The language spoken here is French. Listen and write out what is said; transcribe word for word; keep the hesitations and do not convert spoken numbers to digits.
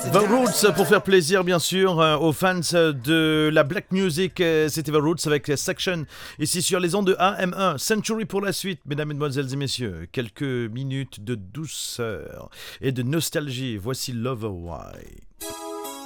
The Roots pour faire plaisir bien sûr euh, aux fans de la black music, euh, c'était The Roots avec Section ici sur les ondes de A M un. Century pour la suite, mesdames, mesdemoiselles et messieurs, quelques minutes de douceur et de nostalgie, voici Lover Why.